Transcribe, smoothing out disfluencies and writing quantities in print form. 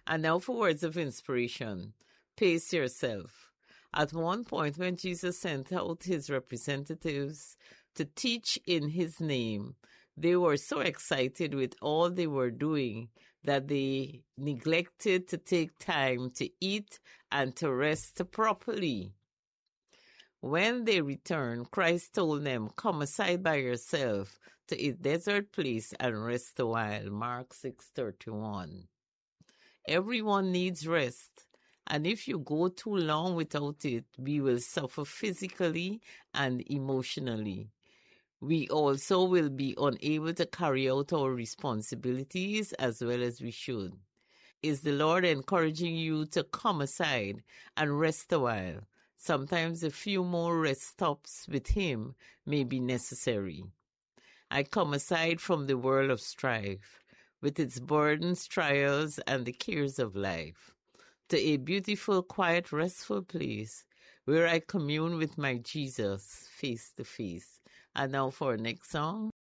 And now for words of inspiration. Pace yourself. At one point when Jesus sent out his representatives to teach in his name, they were so excited with all they were doing that they neglected to take time to eat and to rest properly. When they returned, Christ told them, "Come aside by yourself to a desert place and rest a while." Mark 6:31. Everyone needs rest, and if you go too long without it, we will suffer physically and emotionally. We also will be unable to carry out our responsibilities as well as we should. Is the Lord encouraging you to come aside and rest a while? Sometimes a few more rest stops with him may be necessary. I come aside from the world of strife, with its burdens, trials, and the cares of life, to a beautiful, quiet, restful place where I commune with my Jesus face to face. And now for our next song.